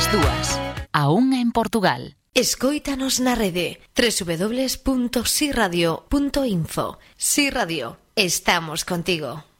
ás 2, a 1 en Portugal. Escóitanos na rede www.siradio.info. Si Radio, estamos contigo.